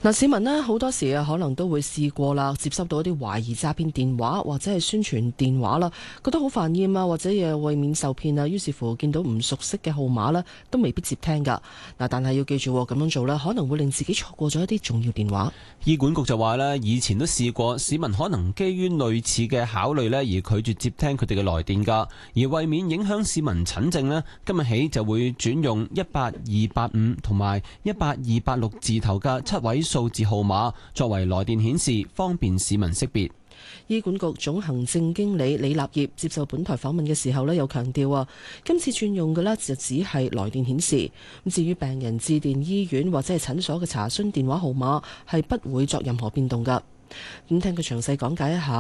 嗱，市民呢好多時可能都會試過啦，接收到一啲懷疑詐騙電話或者係宣傳電話啦，覺得好煩厭啊，或者又為免受騙啊，於是乎見到唔熟悉嘅號碼呢都未必接聽㗎。嗱，但係要記住咁樣做呢，可能會令自己錯過咗一啲重要電話。 醫管局就話呢，以前都試過市民可能基於類似嘅考慮呢而拒絕接聽佢哋嘅來電㗎，而為免影響市民診症呢，今日起就會轉用18285同埋18286字頭嘅7位數字號碼作為來電顯示，方便市民識別。 醫管局總行政經理李立業接受本台訪問嘅時候呢，有強調今次轉用嘅呢就只係來電顯示，咁至於病人致電醫院或者係診所嘅查詢電話號碼係不會作任何變動㗎。咁聽佢詳細講解一下。